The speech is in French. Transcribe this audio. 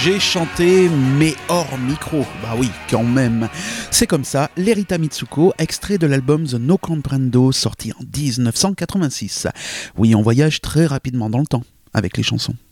j'ai chanté, mais hors micro. Bah oui, quand même. C'est comme ça, l'Erita Mitsuko, extrait de l'album The No Comprendo, sorti en 1986. Oui, on voyage très rapidement dans le temps avec les chansons.